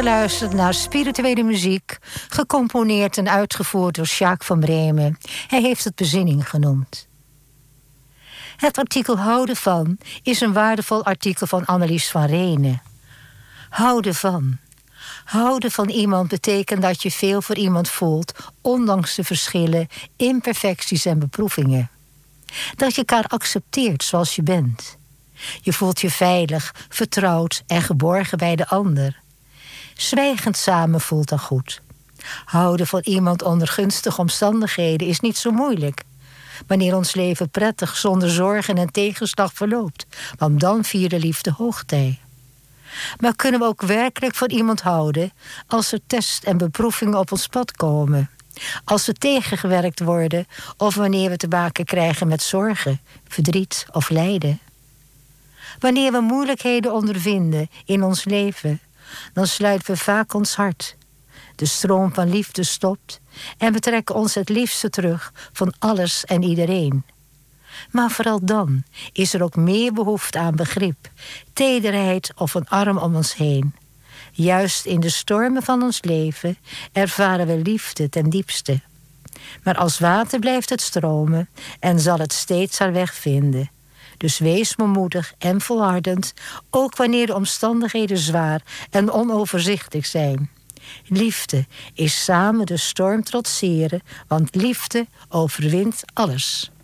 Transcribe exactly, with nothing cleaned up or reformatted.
geluisterd naar spirituele muziek, gecomponeerd en uitgevoerd door Sjaak van Bremen. Hij heeft het bezinning genoemd. Het artikel Houden van is een waardevol artikel van Annelies van Renen. Houden van. Houden van iemand betekent dat je veel voor iemand voelt, ondanks de verschillen, imperfecties en beproevingen. Dat je elkaar accepteert zoals je bent. Je voelt je veilig, vertrouwd en geborgen bij de ander. Zwijgend samen voelt dan goed. Houden van iemand onder gunstige omstandigheden is niet zo moeilijk. Wanneer ons leven prettig, zonder zorgen en tegenslag verloopt. Want dan viert de liefde hoogtij. Maar kunnen we ook werkelijk van iemand houden als er test en beproevingen op ons pad komen? Als we tegengewerkt worden of wanneer we te maken krijgen met zorgen, verdriet of lijden? Wanneer we moeilijkheden ondervinden in ons leven, dan sluiten we vaak ons hart. De stroom van liefde stopt en we trekken ons het liefste terug van alles en iedereen. Maar vooral dan is er ook meer behoefte aan begrip, tederheid of een arm om ons heen. Juist in de stormen van ons leven ervaren we liefde ten diepste. Maar als water blijft het stromen en zal het steeds haar weg vinden. Dus wees moedig en volhardend, ook wanneer de omstandigheden zwaar en onoverzichtelijk zijn. Liefde is samen de storm trotseren, want liefde overwint alles.